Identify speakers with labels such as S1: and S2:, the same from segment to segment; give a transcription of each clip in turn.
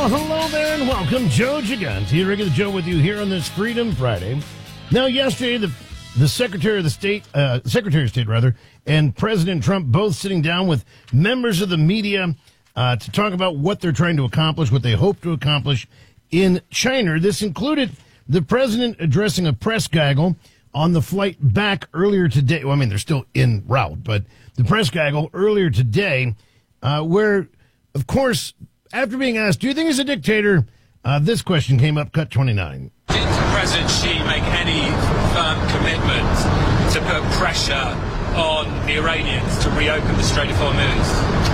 S1: Well, hello there and welcome. Joe Gigante here, regular Joe with you here on this Freedom Friday. Now, yesterday, the Secretary of State, and President Trump both sitting down with members of the media to talk about what they're trying to accomplish, what they hope to accomplish in China. This included the president addressing a press gaggle on the flight back earlier today. Well, I mean, they're still en route, but the press gaggle earlier today, where, of course, after being asked, do you think he's a dictator? This question came up, cut 29.
S2: Did President Xi make any firm commitment to put pressure on the Iranians to reopen the Strait of Hormuz?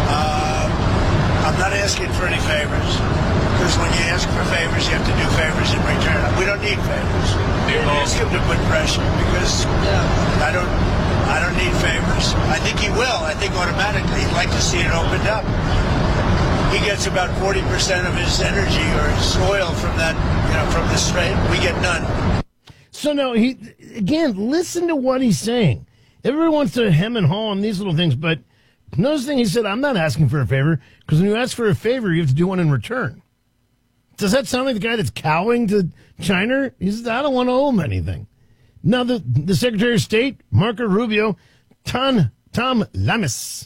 S3: I'm not asking for any favors, because when you ask for favors, you have to do favors in return. We don't need favors. We don't ask him to put pressure, because I don't need favors. I think he will. I think automatically he'd like to see it opened up. He gets about 40% of his energy or his oil from that, from the strait. We get none.
S1: So no, listen to what he's saying. Everyone wants to hem and haw on these little things, but notice the thing he said, I'm not asking for a favor, because when you ask for a favor, you have to do one in return. Does that sound like the guy that's cowing to China? He says, I don't want to owe him anything. Now, the Secretary of State, Marco Rubio, Tom Lammis,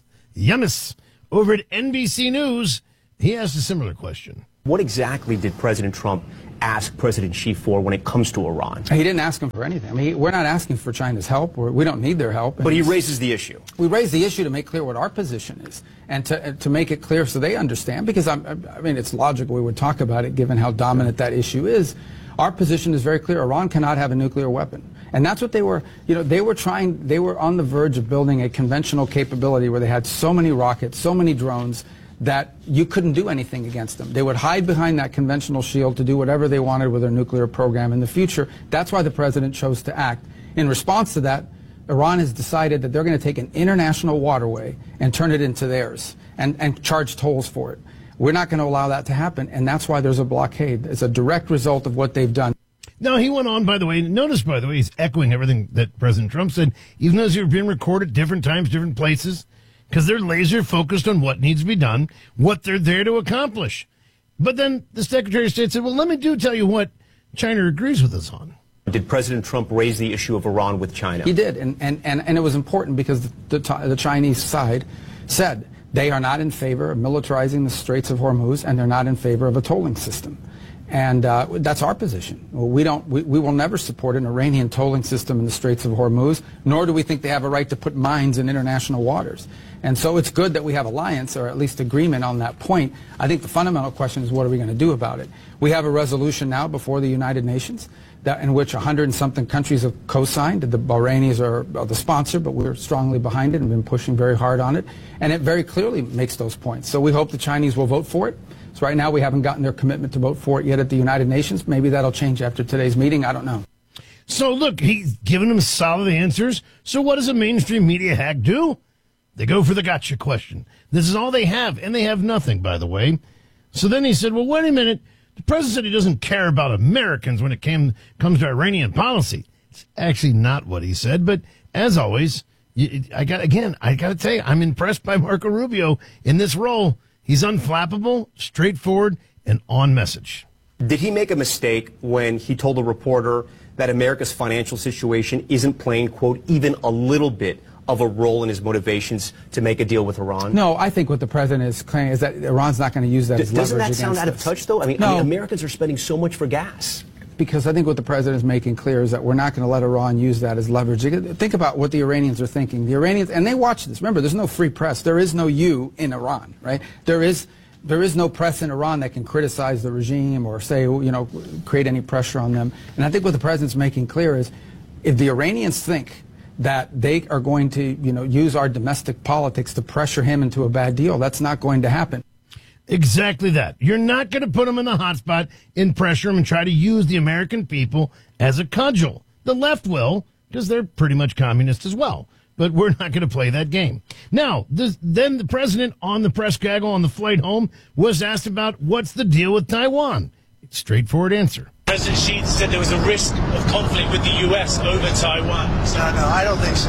S1: over at NBC News, he asked a similar question.
S4: What exactly did President Trump ask President Xi for when it comes to Iran?
S5: He didn't ask him for anything. I mean, we're not asking for China's help. We don't need their help.
S4: But he raises the issue.
S5: We raise the issue to make clear what our position is and to make it clear so they understand. Because, I mean, it's logical we would talk about it given how dominant that issue is. Our position is very clear. Iran cannot have a nuclear weapon. And that's what they were, they were on the verge of building a conventional capability where they had so many rockets, so many drones, that you couldn't do anything against them. They would hide behind that conventional shield to do whatever they wanted with their nuclear program in the future. That's why the president chose to act. In response to that, Iran has decided that they're going to take an international waterway and turn it into theirs and charge tolls for it. We're not going to allow that to happen, and that's why there's a blockade. It's a direct result of what they've done.
S1: Now, he went on, by the way, notice, by the way, he's echoing everything that President Trump said, even though these are being recorded different times, different places, because they're laser focused on what needs to be done, what they're there to accomplish. But then the Secretary of State said, well, let me tell you what China agrees with us on.
S4: Did President Trump raise the issue of Iran with China?
S5: He did, and it was important because the Chinese side said they are not in favor of militarizing the Straits of Hormuz, and they're not in favor of a tolling system. And that's our position. We will never support an Iranian tolling system in the Straits of Hormuz, nor do we think they have a right to put mines in international waters. And so it's good that we have alliance, or at least agreement on that point. I think the fundamental question is, what are we going to do about it? We have a resolution now before the United Nations in which 100-something countries have co-signed. The Bahrainis are the sponsor, but we're strongly behind it and been pushing very hard on it. And it very clearly makes those points. So we hope the Chinese will vote for it. So right now we haven't gotten their commitment to vote for it yet at the United Nations. Maybe that'll change after today's meeting. I don't know.
S1: So look, he's giving them solid answers. So what does a mainstream media hack do? They go for the gotcha question. This is all they have, and they have nothing, by the way. So then he said, well, wait a minute. The president said he doesn't care about Americans when it comes to Iranian policy. It's actually not what he said, but as always, I got to tell you, I'm impressed by Marco Rubio in this role. He's unflappable, straightforward, and on message.
S4: Did he make a mistake when he told a reporter that America's financial situation isn't playing, quote, even a little bit of a role in his motivations to make a deal with Iran?
S5: No, I think what the president is claiming is that Iran's not going to use that as leverage against us.
S4: Doesn't that sound out of touch, though? I mean, Americans are spending so much for gas.
S5: Because I think what the president is making clear is that we're not going to let Iran use that as leverage. Think about what the Iranians are thinking. The Iranians, and they watch this. Remember, there's no free press. There is no you in Iran, right? There is no press in Iran that can criticize the regime or say, create any pressure on them. And I think what the president's making clear is if the Iranians think that they are going to, use our domestic politics to pressure him into a bad deal, that's not going to happen.
S1: Exactly that. You're not going to put them in the hot spot and pressure them and try to use the American people as a cudgel. The left will, because they're pretty much communist as well. But we're not going to play that game. Now, then the president on the press gaggle on the flight home was asked about what's the deal with Taiwan. Straightforward answer.
S2: President Xi said there was a risk of conflict with the U.S. over Taiwan.
S3: No, I don't think so.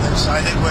S3: I think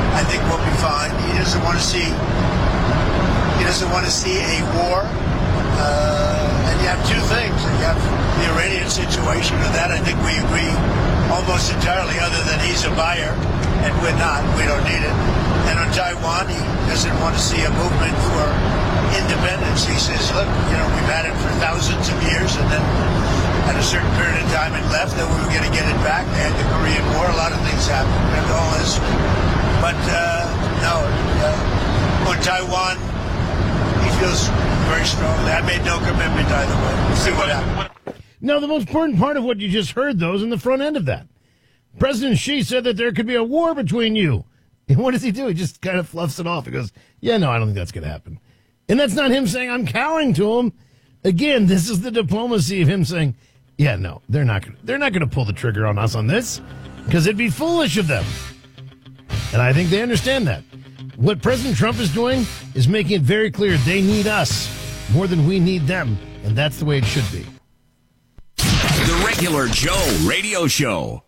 S3: we'll be fine. He doesn't want to see a war And you have two things. You have the Iranian situation, and that I think we agree almost entirely, other than he's a buyer, and we're not. We don't need it. And on Taiwan, he doesn't want to see a movement for independence. He says, look, we've had it for thousands of years, and then at a certain period of time it left, then we were going to get it back. They had the Korean War. A lot of things happened, and all this. But, no, on Taiwan, he feels very strong. I made no commitment either way. We'll see what happens.
S1: Now, the most important part of what you just heard, though, is in the front end of that. President Xi said that there could be a war between you. And what does he do? He just kind of fluffs it off. He goes, yeah, no, I don't think that's going to happen. And that's not him saying, I'm cowering to him. Again, this is the diplomacy of him saying, yeah, no, they're not going to pull the trigger on us on this, because it'd be foolish of them. And I think they understand that. What President Trump is doing is making it very clear they need us more than we need them. And that's the way it should be.
S6: The Regular Joe Radio Show.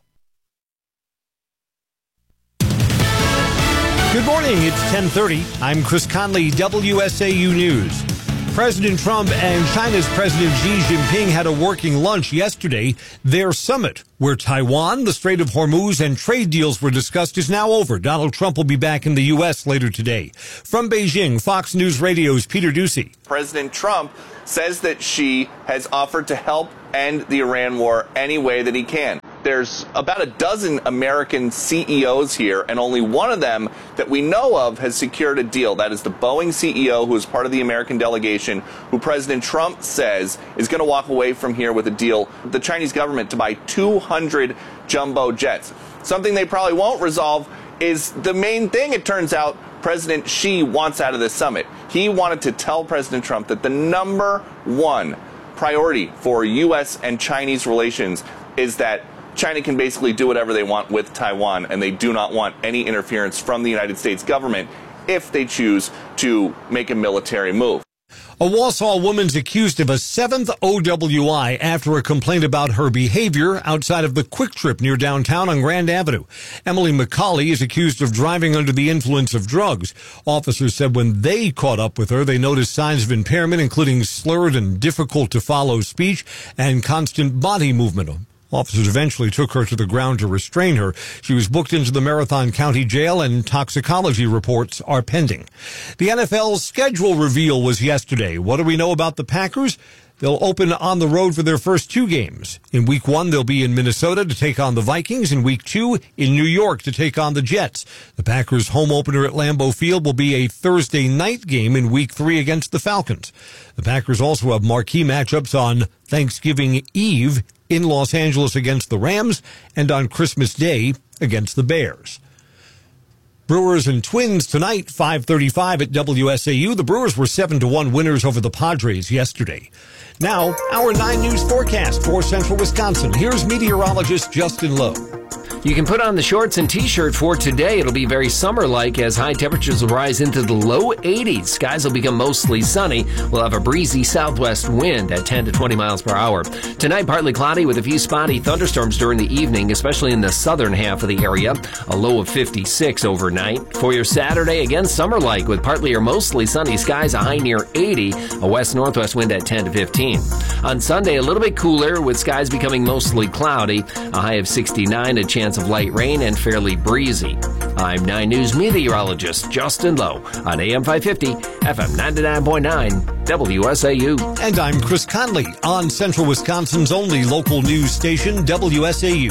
S7: Good morning. It's 10:30. I'm Chris Conley, WSAU News. President Trump and China's President Xi Jinping had a working lunch yesterday. Their summit, where Taiwan, the Strait of Hormuz, and trade deals were discussed, is now over. Donald Trump will be back in the U.S. later today. From Beijing, Fox News Radio's Peter Ducey.
S8: President Trump says that Xi has offered to help end the Iran war any way that he can. There's about a dozen American CEOs here, and only one of them that we know of has secured a deal. That is the Boeing CEO, who is part of the American delegation, who President Trump says is going to walk away from here with a deal with the Chinese government to buy 200 jumbo jets. Something they probably won't resolve is the main thing, it turns out, President Xi wants out of this summit. He wanted to tell President Trump that the number one priority for U.S. and Chinese relations is that China can basically do whatever they want with Taiwan, and they do not want any interference from the United States government if they choose to make a military move.
S7: A Wausau woman's accused of a 7th OWI after a complaint about her behavior outside of the Quick Trip near downtown on Grand Avenue. Emily McCauley is accused of driving under the influence of drugs. Officers said when they caught up with her, they noticed signs of impairment, including slurred and difficult to follow speech and constant body movement. Officers eventually took her to the ground to restrain her. She was booked into the Marathon County Jail, and toxicology reports are pending. The NFL's schedule reveal was yesterday. What do we know about the Packers? They'll open on the road for their first two games. In Week 1, they'll be in Minnesota to take on the Vikings. In Week 2, in New York to take on the Jets. The Packers' home opener at Lambeau Field will be a Thursday night game in Week 3 against the Falcons. The Packers also have marquee matchups on Thanksgiving Eve in Los Angeles against the Rams and on Christmas Day against the Bears. Brewers and Twins tonight, 5:35 at WSAU. The Brewers were 7-1 winners over the Padres yesterday. Now, our 9 News forecast for central Wisconsin. Here's meteorologist Justin Lowe.
S9: You can put on the shorts and t-shirt for today. It'll be very summer-like as high temperatures will rise into the low 80s. Skies will become mostly sunny. We'll have a breezy southwest wind at 10 to 20 miles per hour. Tonight, partly cloudy with a few spotty thunderstorms during the evening, especially in the southern half of the area. A low of 56 overnight. For your Saturday, again, summer-like with partly or mostly sunny skies, a high near 80. A west-northwest wind at 10 to 15. On Sunday, a little bit cooler with skies becoming mostly cloudy. A high of 69, a chance of light rain and fairly breezy. I'm 9 News meteorologist Justin Lowe on AM 550, FM 99.9, WSAU.
S7: And I'm Chris Conley on Central Wisconsin's only local news station, WSAU.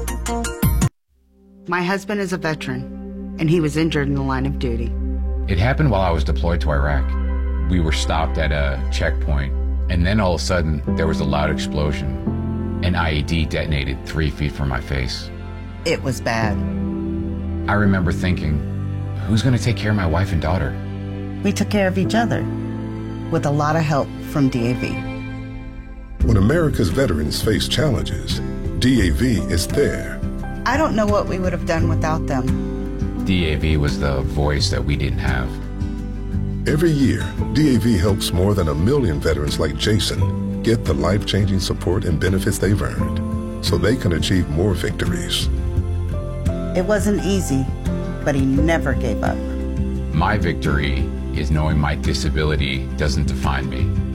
S10: My husband is a veteran, and he was injured in the line of duty.
S11: It happened while I was deployed to Iraq. We were stopped at a checkpoint, and then all of a sudden, there was a loud explosion. An IED detonated 3 feet from my face.
S10: It was bad.
S11: I remember thinking, who's going to take care of my wife and daughter?
S10: We took care of each other, with a lot of help from DAV.
S12: When America's veterans face challenges, DAV is there.
S10: I don't know what we would have done without them.
S11: DAV was the voice that we didn't have.
S12: Every year, DAV helps more than 1 million veterans like Jason get the life-changing support and benefits they've earned, so they can achieve more victories.
S10: It wasn't easy, but he never gave up.
S11: My victory is knowing my disability doesn't define me.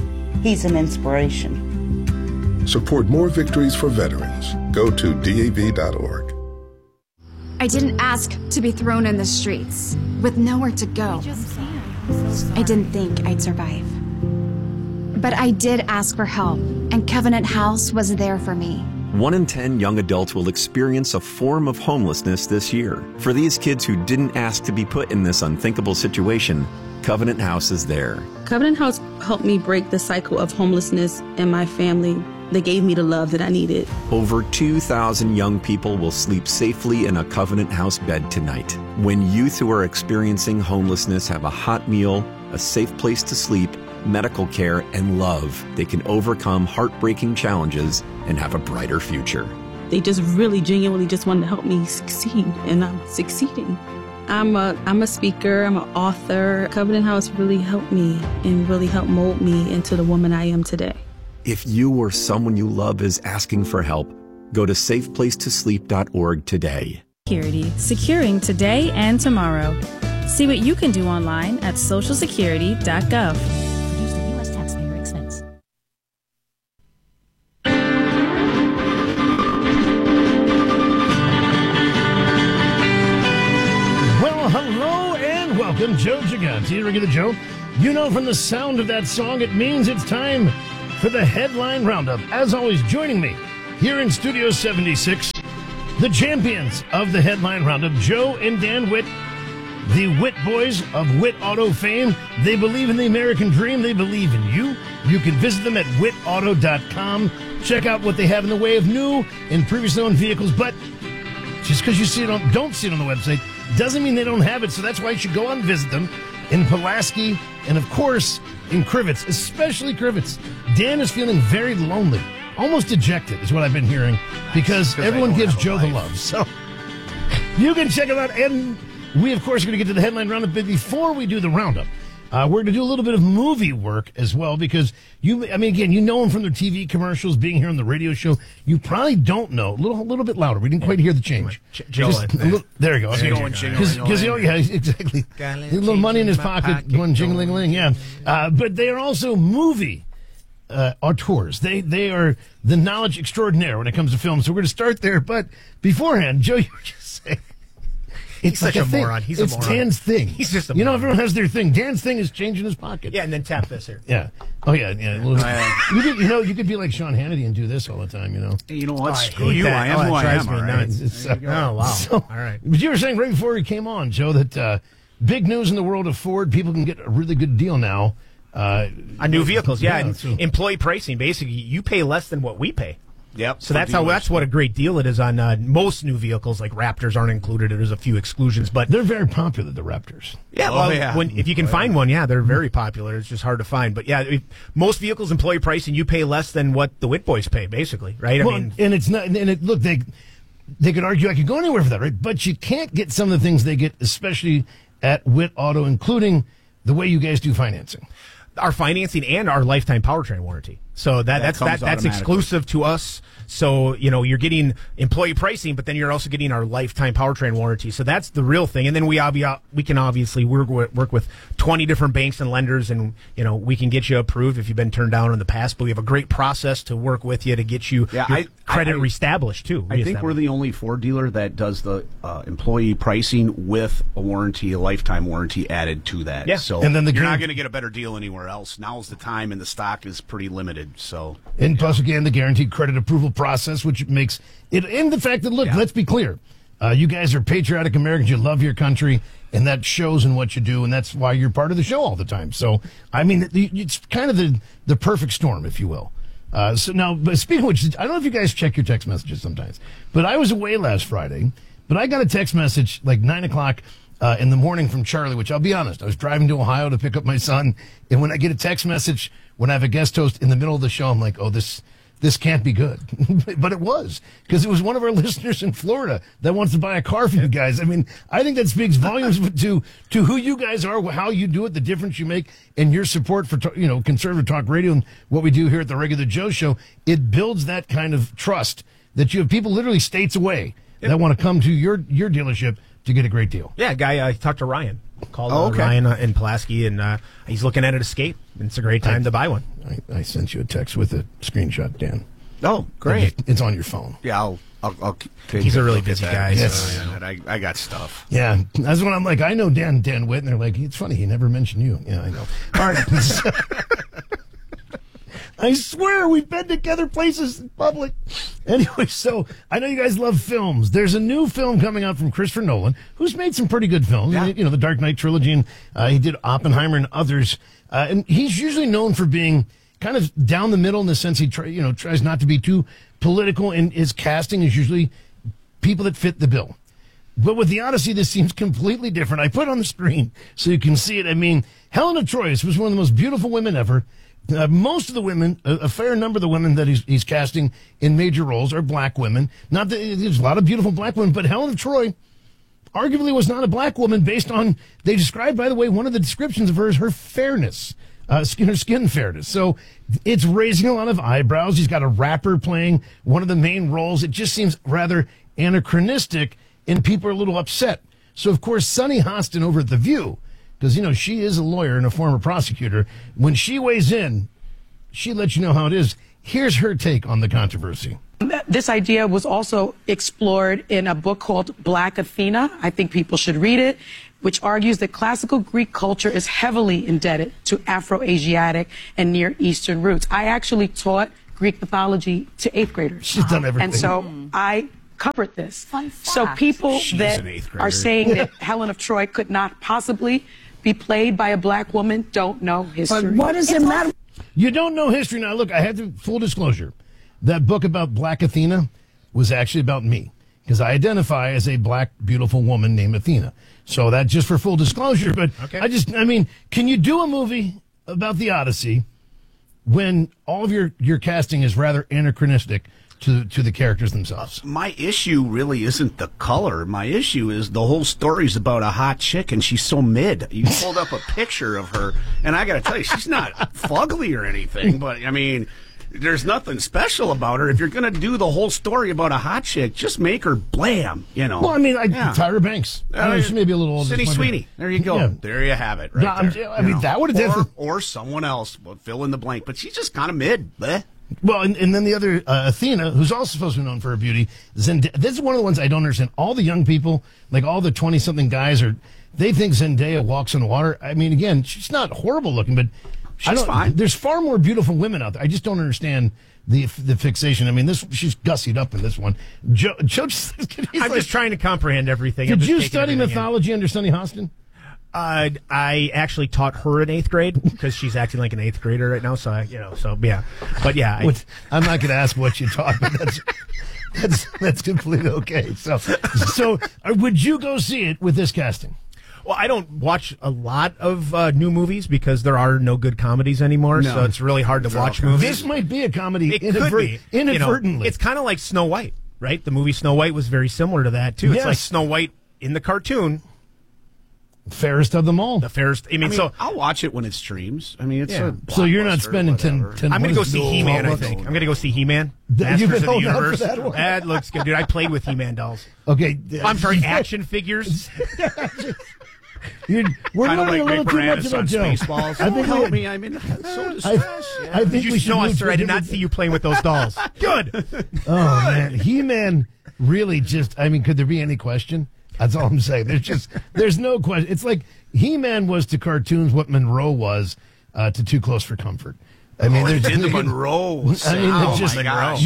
S10: He's an inspiration.
S12: Support more victories for veterans. Go to DAV.org.
S13: I didn't ask to be thrown in the streets with nowhere to go. I didn't think I'd survive. But I did ask for help, and Covenant House was there for me.
S14: 1 in 10 young adults will experience a form of homelessness this year. For these kids who didn't ask to be put in this unthinkable situation, Covenant House is there.
S15: Covenant House helped me break the cycle of homelessness in my family. They gave me the love that I needed.
S14: Over 2,000 young people will sleep safely in a Covenant House bed tonight. When youth who are experiencing homelessness have a hot meal, a safe place to sleep, medical care, and love, they can overcome heartbreaking challenges and have a brighter future.
S15: They just really genuinely just wanted to help me succeed, and I'm succeeding. I'm a speaker, I'm an author. Covenant House really helped me and really helped mold me into the woman I am today.
S14: If you or someone you love is asking for help, go to safeplacetosleep.org today.
S16: Security, securing today and tomorrow. See what you can do online at socialsecurity.gov.
S17: Produced at U.S. taxpayer expense.
S1: Well, hello and welcome, Joe Gigante, regular Joe. You know from the sound of that song, it means it's time for the Headline Roundup. As always, joining me here in Studio 76, the champions of the Headline Roundup, Joe and Dan Witt, the Witt boys of Witt Auto fame. They believe in the American dream. They believe in you. You can visit them at wittauto.com. Check out what they have in the way of new and previously owned vehicles. But just because you don't see it on the website doesn't mean they don't have it. So that's why you should go out and visit them in Pulaski and, of course, in Crivets, especially Crivets. Dan is feeling very lonely, almost dejected is what I've been hearing, because everyone gives Joe the love. So you can check it out. And we, of course, are going to get to the Headline Roundup. But before we do the Roundup, we're going to do a little bit of movie work as well, because again, you know him from the TV commercials, being here on the radio show. You probably don't know. A little bit louder. We didn't quite hear the change. There you go. Because exactly. A little money in his pocket, going jingling, yeah. But they are also movie auteurs. They are the knowledge extraordinaire when it comes to film. So we're going to start there. But beforehand, Joe, you were just saying.
S18: He's such a moron. He's a moron.
S1: It's Dan's thing.
S18: He's just a
S1: moron.
S18: everyone
S1: has their thing. Dan's thing is change in his pocket.
S18: Yeah, and then tap this here.
S1: Yeah. Oh, yeah. You could be like Sean Hannity and do this all the time,
S19: You know what? Screw you. I am who I am. All right.
S18: Oh, wow.
S1: So,
S18: all right.
S1: But you were saying right before he came on, Joe, that big news in the world of Ford. People can get a really good deal now.
S18: On new vehicles, yeah. Employee pricing, basically, you pay less than what we pay.
S19: Yep.
S18: So that's what a great deal it is on most new vehicles. Like Raptors aren't included. There's a few exclusions, but
S1: they're very popular. The Raptors.
S18: Yeah. If you can find one, they're very popular. It's just hard to find. But yeah, most vehicles employee pricing, you pay less than what the Witt boys pay, basically, right?
S1: And it's not. And look, they could argue I could go anywhere for that, right? But you can't get some of the things they get, especially at Witt Auto, including the way you guys do financing.
S18: Our financing and our lifetime powertrain warranty. So that's exclusive to us. So, you're getting employee pricing, but then you're also getting our lifetime powertrain warranty. So that's the real thing. And then we can obviously work with 20 different banks and lenders, and, we can get you approved if you've been turned down in the past. But we have a great process to work with you to get you your credit reestablished, too.
S19: I think we're the only Ford dealer that does the employee pricing with a warranty, a lifetime warranty added to that.
S18: Yeah.
S19: So
S1: and then
S19: you're not going to get a better deal anywhere else. Now's the time, and the stock is pretty limited. So,
S1: and plus, again, the guaranteed credit approval process, which makes it, and the fact that, look, let's be clear, you guys are patriotic Americans, you love your country, and that shows in what you do, and that's why you're part of the show all the time. So, it's kind of the perfect storm, if you will. So now, but speaking of which, I don't know if you guys check your text messages sometimes, but I was away last Friday, but I got a text message like 9 o'clock in the morning from Charlie, which I'll be honest, I was driving to Ohio to pick up my son, and when I get a text message when I have a guest host in the middle of the show, I'm like, oh, this can't be good. But it was, because it was one of our listeners in Florida that wants to buy a car from you guys. I think that speaks volumes to who you guys are, how you do it, the difference you make, and your support for conservative talk radio and what we do here at the Regular Joe Show. It builds that kind of trust that you have people literally states away that want to come to your dealership to get a great deal.
S18: Yeah, guy, I talked to Ryan. called Ryan and Pulaski, and he's looking at an Escape. It's a great time to buy one.
S1: I sent you a text with a screenshot, Dan.
S19: Oh, great!
S1: It's on your phone.
S19: Yeah, I'll
S18: he's a really busy guy.
S19: Yes. I got stuff.
S1: Yeah, that's when I'm like, I know Dan Witt, and they're like, it's funny, he never mentioned you. Yeah, I know. All right. I swear we've been together places in public. Anyway, so I know you guys love films. There's a new film coming out from Christopher Nolan, who's made some pretty good films.
S19: Yeah.
S1: You know, the Dark Knight trilogy, and he did Oppenheimer and others. And he's usually known for being kind of down the middle in the sense he tries not to be too political, and his casting is usually people that fit the bill. But with The Odyssey, this seems completely different. I put it on the screen so you can see it. I mean, Helena Troy was one of the most beautiful women ever. Most of the women, a fair number of the women that he's casting in major roles are black women. Not that there's a lot of beautiful black women, but Helena Troy arguably was not a black woman based on, they described, by the way, one of the descriptions of her is her fairness, her skin fairness. So it's raising a lot of eyebrows. He's got a rapper playing one of the main roles. It just seems rather anachronistic, and people are a little upset. So, of course, Sunny Hostin over at The View, because, she is a lawyer and a former prosecutor. When she weighs in, she lets you know how it is. Here's her take on the controversy.
S20: This idea was also explored in a book called Black Athena. I think people should read it, which argues that classical Greek culture is heavily indebted to Afro-Asiatic and Near Eastern roots. I actually taught Greek mythology to 8th graders.
S1: She's done everything.
S20: And so I covered this. So people that are saying that Helen of Troy could not possibly be played by a black woman don't know history.
S10: But what does it matter?
S1: You don't know history. Now, look, I had to, full disclosure, that book about Black Athena was actually about me, because I identify as a black, beautiful woman named Athena. So that just for full disclosure. But can you do a movie about the Odyssey when all of your casting is rather anachronistic to the characters themselves?
S19: My issue really isn't the color. My issue is the whole story's about a hot chick, and she's so mid. You pulled up a picture of her, and I got to tell you, she's not fugly or anything, but, I mean, there's nothing special about her. If you're going to do the whole story about a hot chick, just make her blam,
S1: Well, I mean, Tyra Banks. She may be a little older.
S19: Sydney Sweeney. There you go. Yeah. There you have it. Right there.
S1: I mean, that would have definitely...
S19: Or someone else. Fill in the blank. But she's just kind of mid. Bleh.
S1: Well, and then the other, Athena, who's also supposed to be known for her beauty, Zendaya. This is one of the ones I don't understand. All the young people, like all the 20-something guys, they think Zendaya walks on water. I mean, again, she's not horrible looking, but
S19: she's fine.
S1: There's far more beautiful women out there. I just don't understand the fixation. I mean, she's gussied up in this one. Joe I'm
S18: just trying to comprehend everything.
S1: Did you study mythology under Sunny Hostin?
S18: I actually taught her in 8th grade because she's acting like an 8th grader right now. So yeah. But yeah,
S1: I'm not going to ask what you taught, but that's completely okay. So would you go see it with this casting?
S18: Well, I don't watch a lot of new movies because there are no good comedies anymore. No. So it's really hard to watch movies.
S1: This might be a comedy.
S18: It could be inadvertently. It's kind of like Snow White, right? The movie Snow White was very similar to that too. Yes. It's like Snow White in the cartoon.
S1: Fairest of them all.
S18: The fairest. I mean,
S19: I'll watch it when it streams. I mean, it's
S1: so you're not spending 10
S18: I'm going to go see He-Man, I think. I'm going to go see He-Man.
S1: You've been holding
S18: out
S1: for that one.
S18: That looks good. Dude, I played with He-Man dolls.
S1: Okay.
S18: I'm sorry, action figures.
S1: We're learning a little too much about Joe.
S19: I think help me. I'm in so distressed.
S1: I think we should.
S18: No, sir, I did not see you playing with those dolls. Good.
S1: Oh, man. He-Man really just, I mean, could there be any question? That's all I'm saying. There's no question. It's like He-Man was to cartoons what Monroe was to Too Close for Comfort. I mean, there's
S19: the Monroe.
S1: I mean,
S19: my gosh,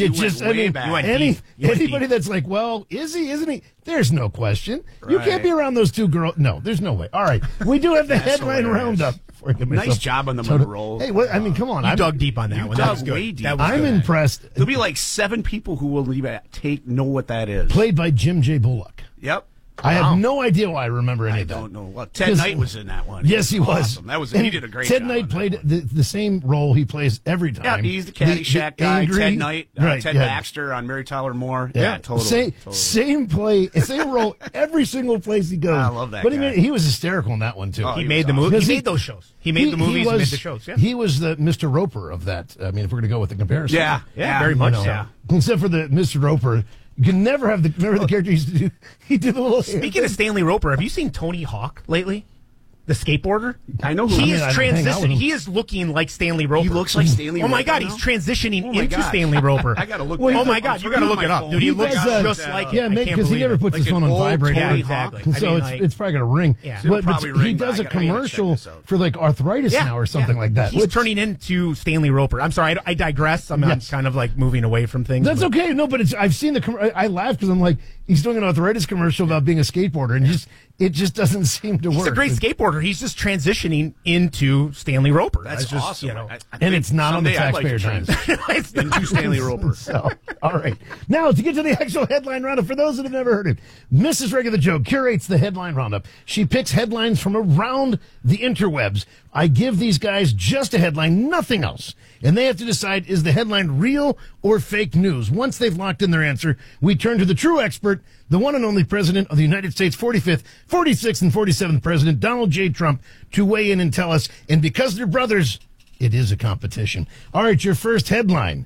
S1: anybody that's like, well, is he? Isn't he? There's no question. Right. You can't be around those two girls. No, there's no way. All right, we do have the headline roundup.
S19: Nice job on the Monroe.
S1: Hey, I mean, come on.
S18: You dug deep on that one. That was good.
S19: Way deep.
S1: I'm impressed.
S19: There'll be like 7 people who will know what that is.
S1: Played by Jim J. Bullock.
S19: Yep.
S1: I have no idea why I remember any of that.
S19: I don't know. Well, Ted Knight was in that one.
S1: Yes, he was.
S19: Awesome. He did a great job.
S1: Ted Knight played the same role he plays every time.
S19: Yeah, he's the Caddyshack guy. Ted Knight, Ted Baxter on Mary Tyler Moore. Yeah, totally.
S1: Same role every single place he goes.
S19: I love that
S1: But
S19: guy.
S1: he was hysterical in that one, too.
S18: He made the movie. He made those shows. He made the movies and made the shows. Yeah.
S1: He was the Mr. Roper of that. I mean, if we're going to go with the comparison.
S19: Yeah,
S18: very much so.
S1: Except for the Mr. Roper. You can never have remember the character he used to do. He did the little.
S18: Speaking of Stanley Roper, have you seen Tony Hawk lately? The skateboarder?
S19: I know who
S18: he
S19: he
S18: is.
S19: is.
S18: Transitioning. He is looking like Stanley Roper.
S19: He looks like Stanley
S18: Roper. Oh my
S19: Roper
S18: God,
S19: now?
S18: he's transitioning
S19: Oh my
S18: into
S19: gosh.
S18: Stanley Roper.
S19: I gotta look.
S18: Oh my God, you gotta look it up, dude. He looks just like
S1: yeah,
S18: him.
S1: because he never puts his phone on vibrate.
S18: Yeah, exactly.
S1: So it's probably gonna ring.
S18: Yeah.
S1: But he does a commercial for like arthritis now or something like that.
S18: He's turning into Stanley Roper. I'm sorry, I digress. I'm kind of like moving away from things.
S1: That's okay. No, but I've seen I laugh because I'm like, he's doing an arthritis commercial about being a skateboarder, and it just doesn't seem to work.
S18: He's a great skateboarder. He's just transitioning into Stanley Roper.
S19: That's
S18: just,
S19: awesome.
S18: You know,
S1: and it's not on the taxpayer times.
S18: It's
S19: into Stanley Roper.
S1: So, all right. Now, to get to the actual headline roundup, for those that have never heard it, Mrs. Regular Joe curates the headline roundup. She picks headlines from around the interwebs. I give these guys just a headline, nothing else. And they have to decide, is the headline real or fake news? Once they've locked in their answer, we turn to the true expert, the one and only president of the United States, 45th, 46th, and 47th president, Donald J. Trump, to weigh in and tell us. And because they're brothers, it is a competition. All right, your first headline.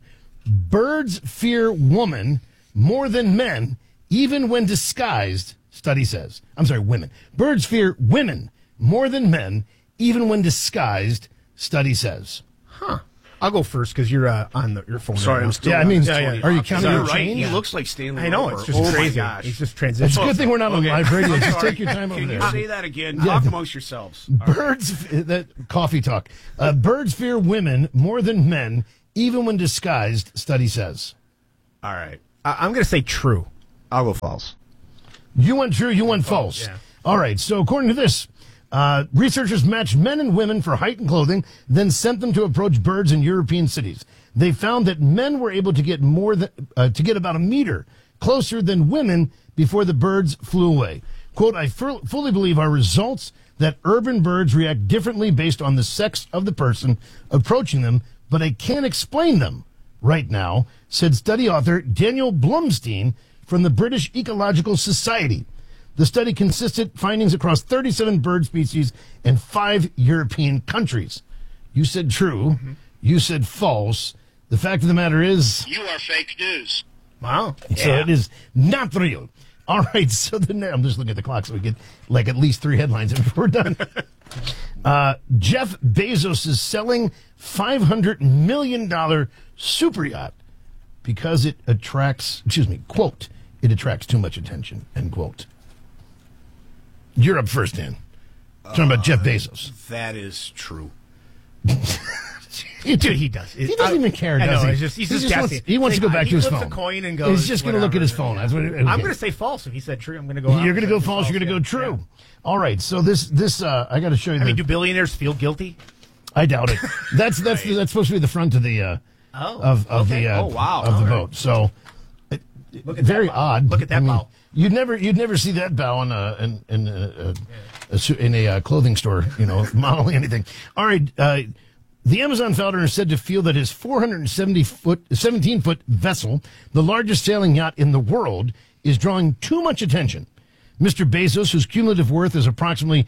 S1: Birds fear woman more than men, even when disguised, study says. I'm sorry, women. Birds fear women more than men, even when disguised, study says.
S18: Huh. I'll go first because you're on your phone.
S19: Sorry,
S18: right
S19: I'm still.
S1: Yeah, I mean, are you counting your
S19: right?
S1: change?
S19: He looks like Stanley.
S18: I know,
S19: Roper.
S18: it's just
S19: oh
S18: crazy.
S19: My gosh.
S18: He's just
S1: It's a
S18: transitioning.
S1: good thing we're not on live radio. Just take your time over
S19: Can
S1: there.
S19: you say that again?
S1: Yeah.
S19: Talk amongst yourselves.
S1: Birds, that coffee talk. Birds fear women more than men, even when disguised, study says.
S19: All right.
S18: I'm going to say true.
S19: I'll go false.
S1: You went true, you went false.
S18: Yeah.
S1: All right, so according to this, researchers matched men and women for height and clothing, then sent them to approach birds in European cities. They found that men were able to get about a meter closer than women before the birds flew away. Quote, I fully believe our results that urban birds react differently based on the sex of the person approaching them, but I can't explain them right now, said study author Daniel Blumstein from the British Ecological Society. The study consisted findings across 37 bird species in 5 European countries. You said true. Mm-hmm. You said false. The fact of the matter is...
S3: You are fake news.
S18: Wow.
S1: So it is not real. All right, so I'm just looking at the clock so we get like at least 3 headlines and we're done. Jeff Bezos is selling $500 million super yacht because it attracts, quote, it attracts too much attention, end quote. You're up first, Dan. Talking about Jeff Bezos.
S19: That is true.
S18: Dude, he does.
S1: He doesn't even care, does he?
S18: He's just guessing.
S1: He wants to go back to his phone.
S18: He flips a coin and goes.
S1: He's just going to look at his phone. That's what
S18: I'm going to say false. If he said true, I'm going to go.
S1: You're going to go false. You're going to go true. Yeah. All right. So this I got to show you.
S18: I mean, do billionaires feel guilty?
S1: I doubt it. That's supposed to be the front of the of the vote. So very odd.
S18: Look at that bow.
S1: You'd never see that bow in a clothing store, modeling anything. All right. The Amazon founder is said to feel that his 17-foot vessel, the largest sailing yacht in the world, is drawing too much attention. Mr. Bezos, whose cumulative worth is approximately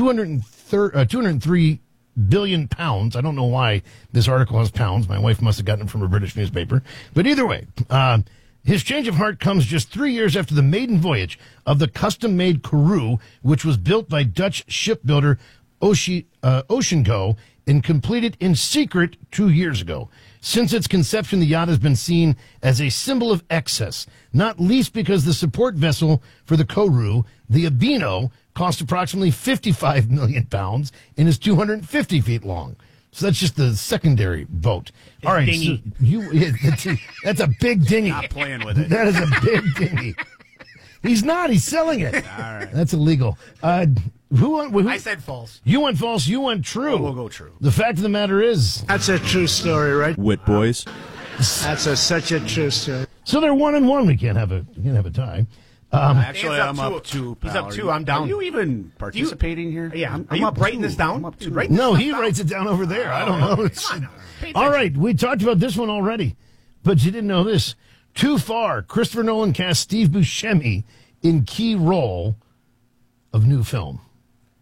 S1: 203 billion pounds. I don't know why this article has pounds. My wife must have gotten it from a British newspaper. But either way, his change of heart comes just 3 years after the maiden voyage of the custom-made Kourou, which was built by Dutch shipbuilder OceanGo and completed in secret 2 years ago. Since its conception, the yacht has been seen as a symbol of excess, not least because the support vessel for the Kourou, the Abino, cost approximately 55 million pounds and is 250 feet long. So that's just the secondary boat. All right,
S18: dinghy.
S1: So that's a big dinghy.
S19: Not playing with it.
S1: That is a big dinghy. He's not. He's selling it.
S19: All right.
S1: That's illegal. Who?
S18: I said false.
S1: You went false. You went true.
S19: We'll go true.
S1: The fact of the matter is,
S21: that's a true story, right?
S14: Wit boys.
S21: That's such a true story.
S1: So they're 1-1. We can't have a tie.
S19: Actually, I'm up 2.
S18: He's up 2. I'm down.
S19: Are you even participating here?
S18: Yeah.
S19: I'm up
S18: writing
S19: 2.
S18: this down?
S19: I'm up 2.
S1: No, he writes it down over there. I don't know. All right, we talked about this one already, but you didn't know this. Too Far. Christopher Nolan cast Steve Buscemi in key role of new film.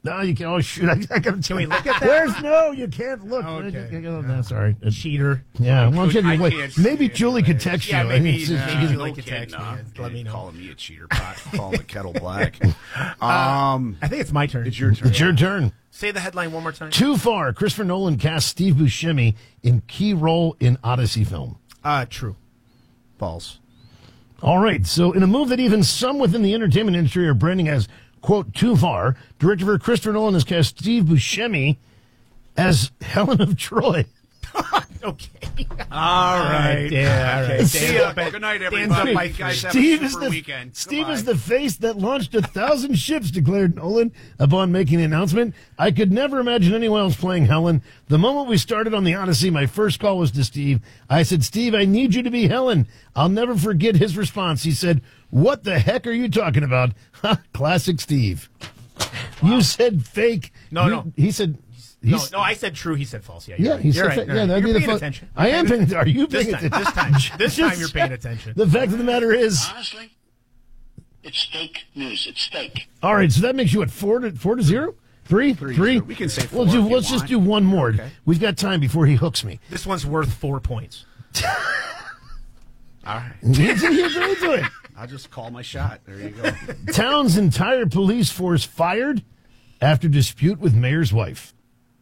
S1: No, you can't. Oh, shoot. I got to.
S18: Can we look at that?
S1: No, you can't look.
S18: Okay.
S1: No, sorry.
S18: Cheater.
S1: Yeah. Well, maybe
S19: it
S1: Julie could text you.
S18: Yeah, maybe
S19: Julie
S18: could text me. Let me know.
S19: Calling me a cheater pot. Calling the kettle black.
S18: I think it's my turn.
S19: It's your turn.
S1: It's your turn.
S18: Say the headline one more time.
S1: Too Far. Christopher Nolan cast Steve Buscemi in key role in Odyssey film.
S18: True. False.
S1: All right. So in a move that even some within the entertainment industry are branding as, quote, too far, director Christopher Nolan has cast Steve Buscemi as Helen of Troy.
S18: Okay.
S19: All right.
S18: Yeah. All right.
S19: See ya. Good night, everybody. You guys have a super weekend.
S1: Steve is the face that launched 1,000 ships, declared Nolan upon making the announcement. I could never imagine anyone else playing Helen. The moment we started on the Odyssey, my first call was to Steve. I said, Steve, I need you to be Helen. I'll never forget his response. He said, what the heck are you talking about? Classic Steve. Wow. You said fake.
S18: No.
S1: He said...
S18: No, I said true. He said false. Yeah,
S1: you're right. You're
S18: right.
S1: Yeah,
S18: you're paying attention.
S1: I am paying attention. Are you paying attention?
S18: This time you're paying attention.
S1: The fact of the matter is...
S3: Honestly, it's fake news. It's fake.
S1: All right, so that makes you, what, 4-0? Three?
S19: We can say 4
S1: Let's just do one more.
S19: Okay.
S1: We've got time before he hooks me.
S18: This one's worth 4 points. All right.
S1: You do it.
S19: I'll just call my shot. There you go.
S1: Town's entire police force fired after dispute with mayor's wife.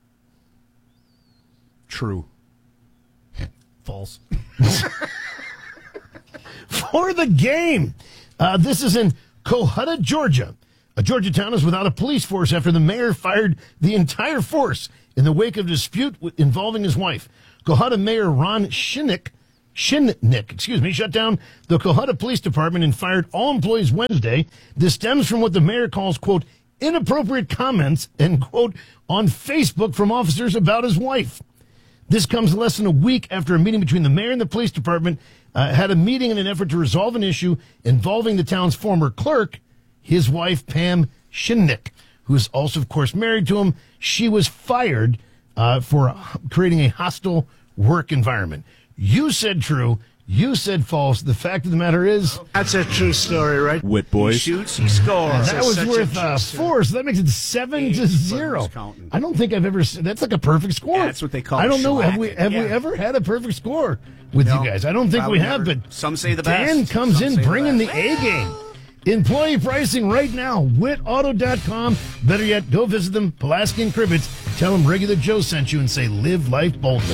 S18: True. False.
S1: For the game. This is in Cohutta, Georgia. A Georgia town is without a police force after the mayor fired the entire force in the wake of a dispute involving his wife. Cohutta Mayor Ron Shinnick, shut down the Cohutta Police Department and fired all employees Wednesday. This stems from what the mayor calls, quote, inappropriate comments, end quote, on Facebook from officers about his wife. This comes less than a week after a meeting between the mayor and the police department had a meeting in an effort to resolve an issue involving the town's former clerk, his wife, Pam Shinnick, who is also, of course, married to him. She was fired for creating a hostile work environment. You said true. You said false. The fact of the matter is...
S21: That's a true story, right?
S4: Wit boys.
S19: He shoots, he scores.
S1: That was worth 4, so that makes it 7-0. I don't think I've ever... That's like a perfect score.
S19: Yeah, that's what they call
S1: I don't know. Have we
S19: shellacking.
S1: ever had a perfect score with you guys? I don't think we have,
S19: never.
S1: but...
S19: Some say the
S1: Dan
S19: best.
S1: comes
S19: Some
S1: in
S19: say
S1: bringing the
S19: best.
S1: A-game. Employee pricing right now. WitAuto.com. Better yet, go visit them. Pulaski and Kribbits. Tell them Regular Joe sent you and say, live life boldly.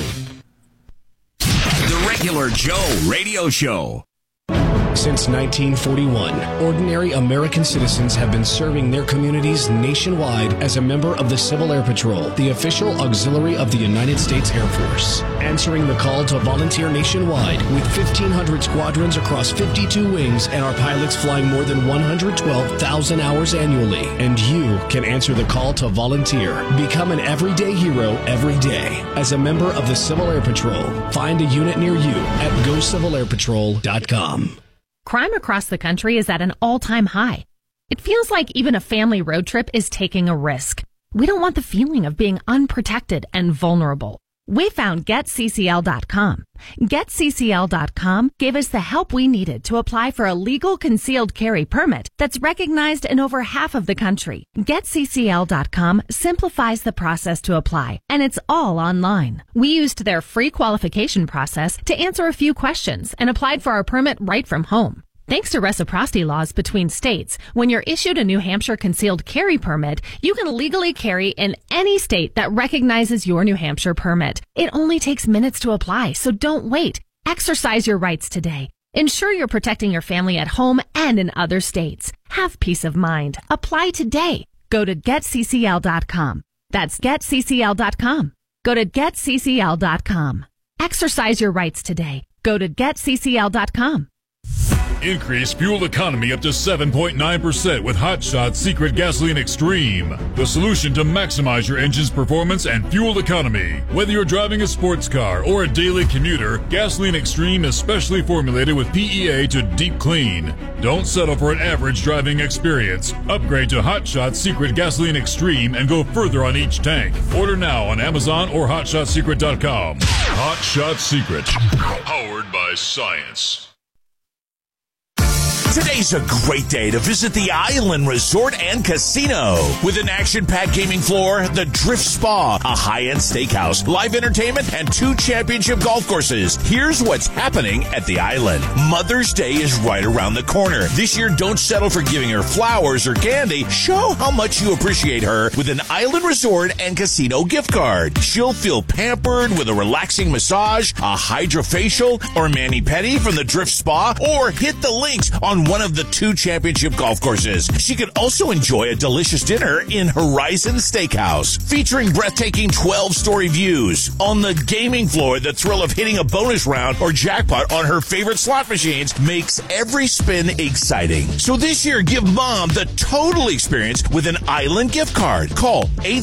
S6: The Regular Joe Radio Show.
S22: Since 1941, ordinary American citizens have been serving their communities nationwide as a member of the Civil Air Patrol, the official auxiliary of the United States Air Force. Answering the call to volunteer nationwide with 1,500 squadrons across 52 wings and our pilots flying more than 112,000 hours annually. And you can answer the call to volunteer. Become an everyday hero every day as a member of the Civil Air Patrol. Find a unit near you at GoCivilAirPatrol.com.
S23: Crime across the country is at an all-time high. It feels like even a family road trip is taking a risk. We don't want the feeling of being unprotected and vulnerable. We found GetCCL.com. GetCCL.com gave us the help we needed to apply for a legal concealed carry permit that's recognized in over half of the country. GetCCL.com simplifies the process to apply, and it's all online. We used their free qualification process to answer a few questions and applied for our permit right from home. Thanks to reciprocity laws between states, when you're issued a New Hampshire concealed carry permit, you can legally carry in any state that recognizes your New Hampshire permit. It only takes minutes to apply, so don't wait. Exercise your rights today. Ensure you're protecting your family at home and in other states. Have peace of mind. Apply today. Go to GetCCL.com. That's GetCCL.com. Go to GetCCL.com. Exercise your rights today. Go to GetCCL.com.
S24: Increase fuel economy up to 7.9% with Hot Shot's Secret Gasoline Extreme. The solution to maximize your engine's performance and fuel economy. Whether you're driving a sports car or a daily commuter, Gasoline Extreme is specially formulated with PEA to deep clean. Don't settle for an average driving experience. Upgrade to Hot Shot's Secret Gasoline Extreme and go further on each tank. Order now on Amazon or HotShotSecret.com. Hot Shot Secret. Powered by science.
S2: Today's a great day to visit the Island Resort and Casino. With an action-packed gaming floor, the Drift Spa, a high-end steakhouse, live entertainment, and 2 championship golf courses. Here's what's happening at the Island. Mother's Day is right around the corner. This year, don't settle for giving her flowers or candy. Show how much you appreciate her with an Island Resort and Casino gift card. She'll feel pampered with a relaxing massage, a hydrofacial, or mani-pedi from the Drift Spa, or hit the links on one of the 2 championship golf courses. She could also enjoy a delicious dinner in Horizon Steakhouse, featuring breathtaking 12-story views. On the gaming floor, the thrill of hitting a bonus round or jackpot on her favorite slot machines makes every spin exciting. So this year, give Mom the total experience with an Island gift card. Call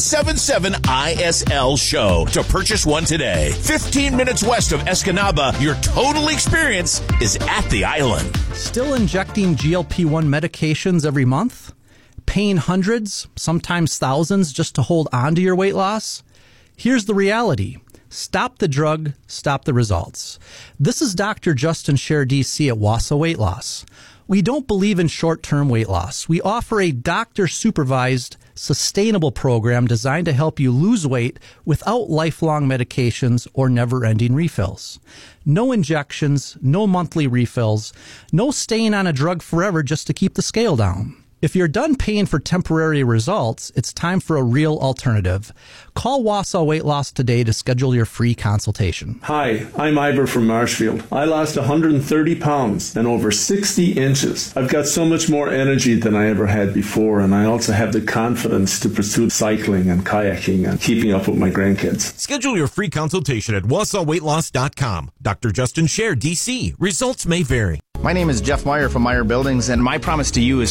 S2: 877-ISL-SHOW to purchase one today. 15 minutes west of Escanaba, your total experience is at the Island.
S4: Still injecting GLP-1 medications every month? Paying hundreds, sometimes thousands just to hold on to your weight loss? Here's the reality. Stop the drug, stop the results. This is Dr. Justin Scher, DC at Wassa Weight Loss. We don't believe in short-term weight loss. We offer a doctor-supervised, sustainable program designed to help you lose weight without lifelong medications or never-ending refills. No injections, no monthly refills, no staying on a drug forever just to keep the scale down. If you're done paying for temporary results, it's time for a real alternative. Call Wassa Weight Loss today to schedule your free consultation.
S5: Hi, I'm Ivor from Marshfield. I lost 130 pounds and over 60 inches. I've got so much more energy than I ever had before, and I also have the confidence to pursue cycling and kayaking and keeping up with my grandkids.
S8: Schedule your free consultation at WassaWeightLoss.com. Dr. Justin Scher, DC. Results may vary.
S25: My name is Jeff Meyer from Meyer Buildings, and my promise to you is